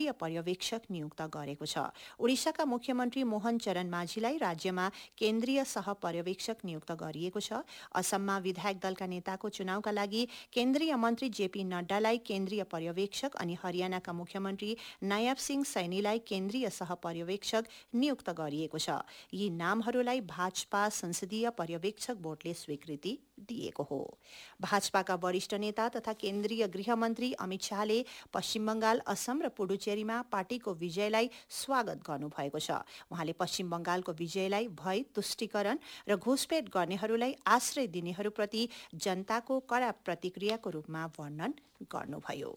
केन्द्रीय पर्यवेक्षक नियुक्त गरेको छ। ओडिशाका मुख्यमन्त्री मोहन चरण माझीलाई राज्यमा केन्द्रीय सहपर्यवेक्षक नियुक्त गरिएको छ। असममा विधायक दलका नेताको चुनावका लागि केन्द्रीय मन्त्री जेपी नड्डालाई केन्द्रीय पर्यवेक्षक अनि हरियाणाका मुख्यमन्त्री नायब सिंह सैनीलाई केन्द्रीय सहपर्यवेक्षक नियुक्त गरिएको छ। यी नामहरूलाई भाजपा संसदीय पर्यवेक्षक बोर्डले स्वीकृति दिएको हो। भाजपाका वरिष्ठ नेता तथा केन्द्रीय गृहमन्त्री अमित शाहले पश्चिम बंगाल, असम र पुडुचेरीमा पार्टीको विजयलाई स्वागत गर्नुभएको छ। उहाँले पश्चिम बंगालको विजयलाई भय, तुष्टीकरण र घुसपेट गर्नेहरूलाई आश्रय दिनेहरूप्रति जनताको कडा प्रतिक्रियाको रूपमा वर्णन गर्नुभयो।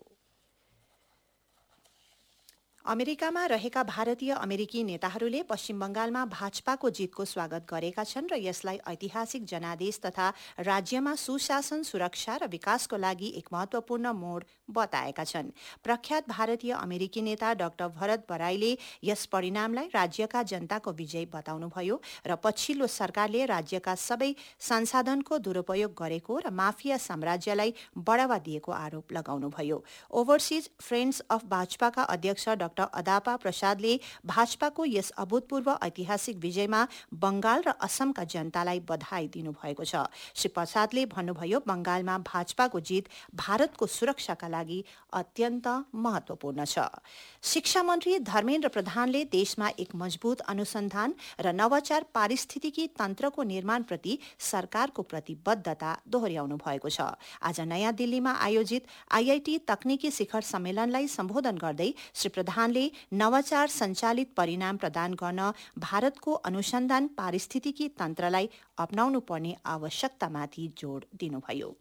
अमेरिकामा रहेका भारतीय अमेरिकी नेताहरूले पश्चिम बंगालमा भाजपाको जितको स्वागत गरेका छन् र यसलाई ऐतिहासिक जनादेश तथा राज्यमा सुशासन, सुरक्षा र विकासको लागि एक महत्वपूर्ण मोड बताएका छन्। प्रख्यात भारतीय अमेरिकी नेता डाक्टर भरत बराईले यस परिणामलाई राज्यका जनताको विजय बताउनुभयो र पछिल्लो सरकारले राज्यका सबै संसाधनको दुरूपयोग गरेको र माफिया साम्राज्यलाई बढ़ावा दिएको आरोप लगाउनुभयो। ओभरसिज फ्रेन्ड्स अफ भाजपाका अध्यक्ष डाक्टर अदापा प्रसादले भाजपाको यस अभूतपूर्व ऐतिहासिक विजयमा बंगाल र असमका जनतालाई बधाई दिनुभएको छ। श्री प्रसादले भन्नुभयो, बंगालमा भाजपाको जित भारतको सुरक्षाका लागि अत्यन्त महत्वपूर्ण छ। शिक्षा मन्त्री धर्मेन्द्र प्रधानले देशमा एक मजबूत अनुसन्धान र नवाचार पारिस्थितिकी तन्त्रको निर्माणप्रति सरकारको प्रतिबद्धता दोहोर्याउनु भएको छ। आज नयाँ दिल्लीमा आयोजित आईआईटी तकनिकी शिखर सम्मेलनलाई सम्बोधन गर्दै श्री प्रधानले नवाचार सञ्चालित परिणाम प्रदान गर्न भारतको अनुसन्धान पारिस्थितिकी तन्त्रलाई अपनाउनु पर्ने आवश्यकतामाथि जोड दिनुभयो।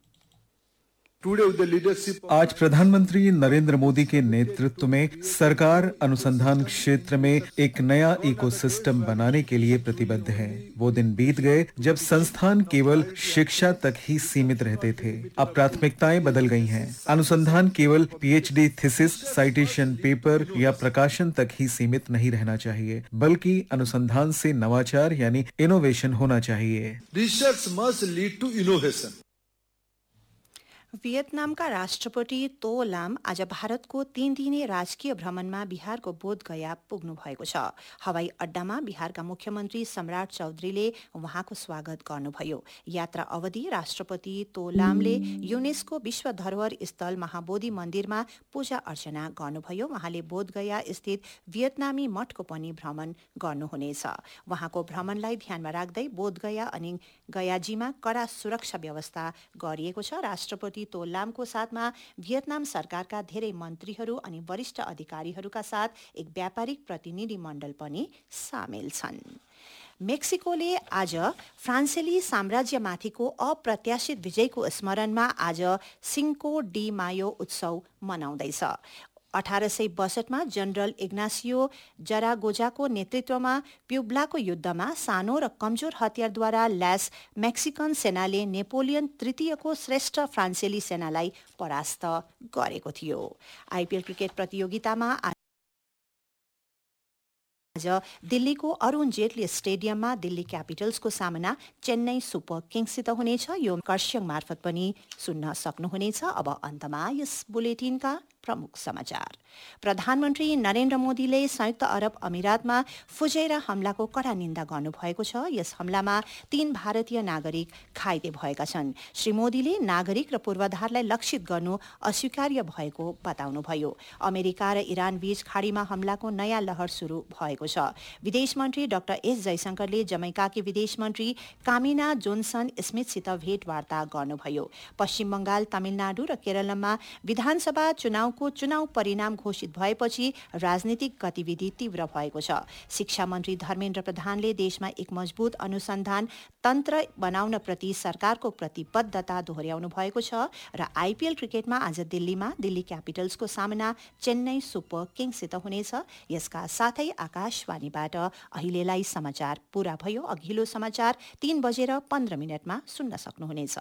आज प्रधानमंत्री नरेंद्र मोदी के नेतृत्व में सरकार अनुसंधान क्षेत्र में एक नया इकोसिस्टम बनाने के लिए प्रतिबद्ध है। वो दिन बीत गए जब संस्थान केवल शिक्षा तक ही सीमित रहते थे। अब प्राथमिकताएं बदल गई हैं। अनुसंधान केवल पीएचडी थीसिस, साइटेशन पेपर या प्रकाशन तक ही सीमित नहीं रहना चाहिए, बल्कि अनुसंधान से नवाचार यानी इनोवेशन होना चाहिए। Research must lead two innovation. भियतनामका राष्ट्रपति तो लाम आज भारतको 3 दिने राजकीय भ्रमणमा बिहारको बोधगया पुग्नु भएको छ। हवाई अड्डामा बिहारका मुख्यमन्त्री सम्राट चौधरीले उहाँको स्वागत गर्नुभयो। यात्रा अवधि राष्ट्रपति तो लामले युनेस्को विश्व धरोहर स्थल महाबोधि मन्दिरमा पूजा अर्चना गर्नुभयो। उहाँले बोधगया स्थित भियतनामी मठको पनि भ्रमण गर्नुहुनेछ। उहाँको भ्रमणलाई ध्यानमा राख्दै बोधगया अनि गयाजीमा कड़ा सुरक्षा व्यवस्था गरिएको छ। राष्ट्रपति तो लामको साथमा भियतनाम सरकारका धेरै मन्त्रीहरू अनि वरिष्ठ अधिकारीहरूका साथ एक व्यापारिक प्रतिनिधि मण्डल पनि सामेल छन्। मेक्सिकोले आज फ्रान्सेली साम्राज्यमाथिको अप्रत्याशित विजयको स्मरणमा आज सिन्को डी मायो उत्सव मनाउँदैछ। 1862 मा जनरल इग्नासियो जरागोजाको नेतृत्वमा प्युब्लाको युद्धमा सानो र कमजोर हतियारद्वारा लैस मेक्सिकन सेनाले नेपोलियन तृतीयको श्रेष्ठ फ्रान्सेली सेनालाई परास्त गरेको थियो। आईपीएल क्रिकेट प्रतियोगितामा आज दिल्लीको अरुण जेटली स्टेडियममा दिल्ली क्यापिटल्सको सामना चेन्नई सुपर किङ्ससित हुनेछ। यो कर्सियङ मार्फत पनि सुन्न सक्नुहुनेछ। अब अन्तमा यस बुलेटिनका प्रमुख समाचार। प्रधानमन्त्री नरेन्द्र मोदीले संयुक्त अरब अमिरातमा फुजैरा हमलाको कड़ा निन्दा गर्नुभएको छ। यस हमलामा 3 भारतीय नागरिक घाइते भएका छन्। श्री मोदीले नागरिक र पूर्वाधारलाई लक्षित गर्नु अस्वीकार्य भएको बताउनुभयो। अमेरिका र इरान बीच खाडीमा हमलाको नयाँ लहर शुरू भएको छ। विदेश मन्त्री डाक्टर एस जयशंकरले जमैकाकी विदेश मन्त्री कामिना जोन्सन स्मिथसित भेटवार्ता गर्नुभयो। पश्चिम बंगाल, तमिलनाडु र केरलमा विधानसभा चुनाव परिणाम घोषित भएपछि राजनीतिक गतिविधि तीव्र भएको छ। शिक्षा मन्त्री धर्मेन्द्र प्रधानले देशमा एक मजबूत अनुसन्धान तन्त्र बनाउन प्रति सरकारको प्रतिबद्धता दोहोर्याउनु भएको छ र आईपीएल क्रिकेटमा आज दिल्लीमा दिल्ली क्यापिटल्सको सामना चेन्नई सुपर किङ्ससित हुनेछ। यसका साथै आकाशवाणीबाट अहिलेलाई समाचार पूरा भयो। अघिल्लो समाचार 3:15 सुन्न सक्नुहुनेछ।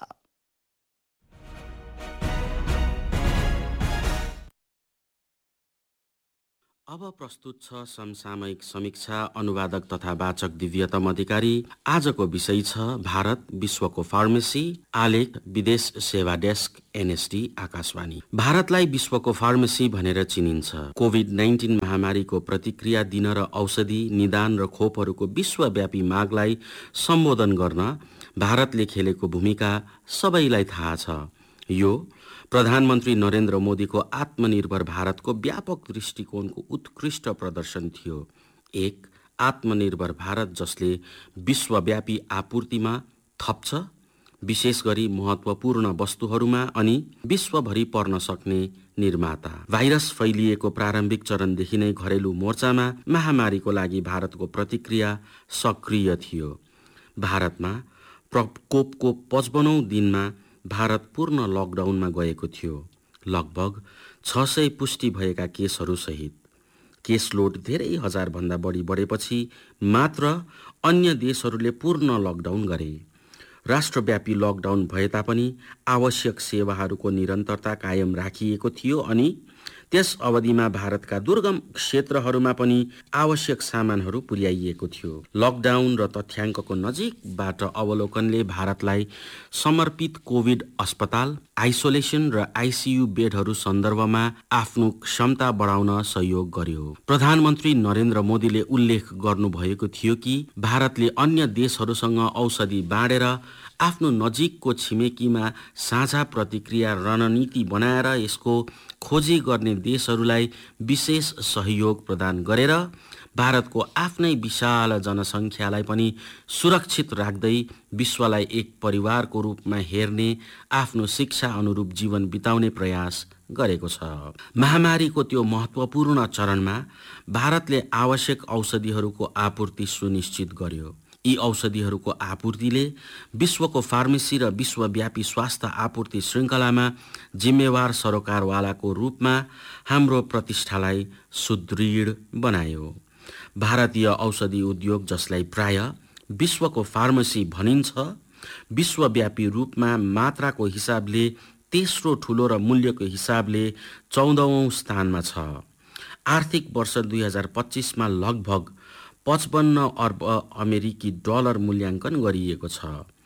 अब प्रस्तुत छ समसामयिक समीक्षा। अनुवादक तथा वाचक दिव्यतम अधिकारी। आजको विषय छ भारत विश्वको फार्मेसी। आलेख विदेश सेवा डेस्क एनएसडी आकाशवाणी। भारतलाई विश्वको फार्मेसी भनेर चिनिन्छ। कोभिड-19 महामारीको प्रतिक्रिया दिन र औषधि निदान र खोपहरूको विश्वव्यापी मागलाई सम्बोधन गर्न भारतले खेलेको भूमिका सबैलाई थाहा छ। यो प्रधानमन्त्री नरेन्द्र मोदीको आत्मनिर्भर भारतको व्यापक दृष्टिकोणको उत्कृष्ट प्रदर्शन थियो। एक आत्मनिर्भर भारत जसले विश्वव्यापी आपूर्तिमा थप्छ, विशेष गरी महत्त्वपूर्ण वस्तुहरूमा, अनि विश्वभरि पर्न सक्ने निर्माता। भाइरस फैलिएको प्रारम्भिक चरणदेखि नै घरेलु मोर्चामा महामारीको लागि भारतको प्रतिक्रिया सक्रिय थियो। भारतमा प्रकोपको 55औं दिनमा भारत पूर्ण लकडाउनमा गएको थियो। लगभग 600 पुष्टि भएका केसहरू सहित केस लोड धेरै हजारभन्दा बढी बढेपछि मात्र अन्य देशहरूले पूर्ण लकडाउन गरे। राष्ट्रव्यापी लकडाउन भए तापनि आवश्यक सेवाहरूको निरन्तरता कायम राखिएको थियो अनि त्यस अवधिमा भारतका दुर्गम क्षेत्रहरूमा पनि आवश्यक सामानहरू पुर्याइएको थियो। लकडाउन र तथ्याङ्कको नजिकबाट अवलोकनले भारतलाई समर्पित कोभिड अस्पताल, आइसोलेसन र आइसियु बेडहरू सन्दर्भमा आफ्नो क्षमता बढाउन सहयोग गर्यो। प्रधानमन्त्री नरेन्द्र मोदीले उल्लेख गर्नुभएको थियो कि भारतले अन्य देशहरूसँग औषधि बाँडेर आफ्नो नजिकको छिमेकीमा साझा प्रतिक्रिया रणनीति बनाएर यसको खोजी गर्ने देशहरूलाई विशेष सहयोग प्रदान गरेर भारतको आफ्नै विशाल जनसङ्ख्यालाई पनि सुरक्षित राख्दै विश्वलाई एक परिवारको रूपमा हेर्ने, आफ्नो शिक्षा अनुरूप जीवन बिताउने प्रयास गरेको छ। महामारीको त्यो महत्त्वपूर्ण चरणमा भारतले आवश्यक औषधिहरूको आपूर्ति सुनिश्चित गर्यो। यी औषधिहरूको आपूर्तिले विश्वको फार्मेसी र विश्वव्यापी स्वास्थ्य आपूर्ति श्रृङ्खलामा जिम्मेवार सरोकारवालाको रूपमा हाम्रो प्रतिष्ठालाई सुदृढ बनायो। भारतीय औषधि उद्योग, जसलाई प्राय विश्वको फार्मेसी भनिन्छ, विश्वव्यापी रूपमा मात्राको हिसाबले तेस्रो ठुलो र मूल्यको हिसाबले 14औं स्थानमा छ। आर्थिक वर्ष 2025मा लगभग 55 अर्ब अमेरिकी डलर मूल्याङ्कन गरिएको छ।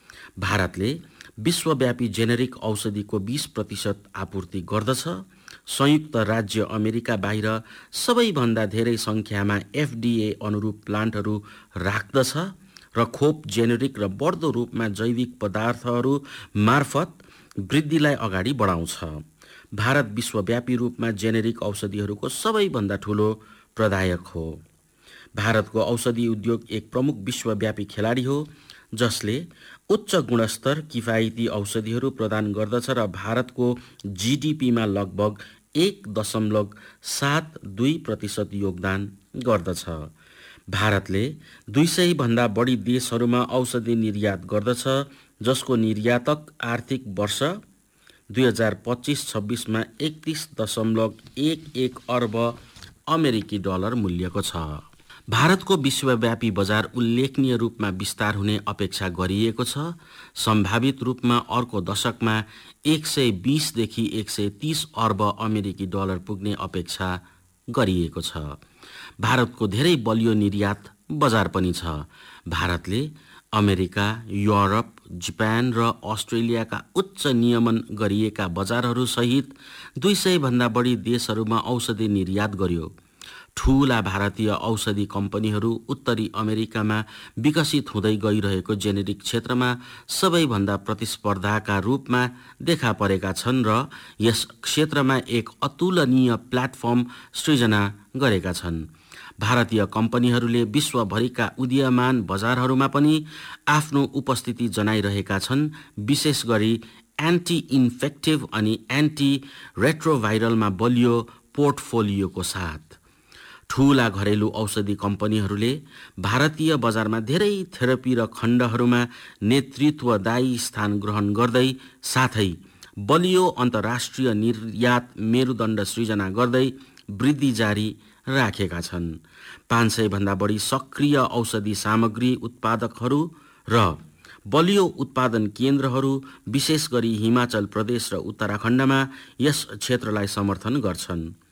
भारतले विश्वव्यापी जेनेरिक औषधिको 20% आपूर्ति गर्दछ। संयुक्त राज्य अमेरिका बाहिर सबैभन्दा धेरै संख्यामा FDA अनुरूप प्लान्टहरू राख्दछ र खोप जेनेरिक र बढ्दो रूपमा जैविक पदार्थहरू मार्फत वृद्धिलाई अगाडि बढाउँछ। भारत विश्वव्यापी रूपमा जेनेरिक औषधिहरूको सबैभन्दा ठुलो प्रदायक हो। भारतको औषधि उद्योग एक प्रमुख विश्वव्यापी खेलाडी हो जसले उच्च गुणस्तर किफायती औषधिहरू प्रदान गर्दछ र भारतको जीडीपीमा लगभग 1.72% योगदान गर्दछ। भारतले 200 भन्दा बढी देशहरूमा औषधि निर्यात गर्दछ, जसको निर्यातक आर्थिक वर्ष 2025-26 मा 31.11 अर्ब अमेरिकी डलर मूल्यको छ। भारतको विश्वव्यापी बजार उल्लेखनीय रूपमा विस्तार हुने अपेक्षा गरिएको छ। सम्भावित रूपमा अर्को दशकमा 120 देखि 130 अर्ब अमेरिकी डलर पुग्ने अपेक्षा गरिएको छ। भारतको धेरै बलियो निर्यात बजार पनि छ। भारतले अमेरिका, युरोप, जापान र अस्ट्रेलियाका उच्च नियमन गरिएका बजारहरू सहित 200 भन्दा बढी देशहरूमा औषधि निर्यात गर्यो। ठूला भारतीय औषधि कम्पनीहरू उत्तरी अमेरिकामा विकसित हुँदै गइरहेको जेनेरिक क्षेत्रमा सबैभन्दा प्रतिस्पर्धाका रूपमा देखा परेका छन् र यस क्षेत्रमा एक अतुलनीय प्लेटफर्म सृजना गरेका छन्। भारतीय कम्पनीहरूले विश्वभरिका उदीयमान बजारहरूमा पनि आफ्नो उपस्थिति जनाइरहेका छन्, विशेष गरी एन्टी इन्फेक्टिभ अनि एन्टी रेट्रोभाइरलमा बलियो पोर्टफोलियोको साथ। ठूला घरेलु औषधि कम्पनीहरूले भारतीय बजारमा धेरै थेरापी र खण्डहरूमा नेतृत्वदायी स्थान ग्रहण गर्दै साथै बलियो अन्तर्राष्ट्रिय निर्यात मेरुदण्ड सृजना गर्दै वृद्धि जारी राखेका छन्। 500 भन्दा बढी सक्रिय औषधि सामग्री उत्पादकहरू र बलियो उत्पादन केन्द्रहरू विशेष गरी हिमाचल प्रदेश र उत्तराखण्डमा यस क्षेत्रलाई समर्थन गर्छन्।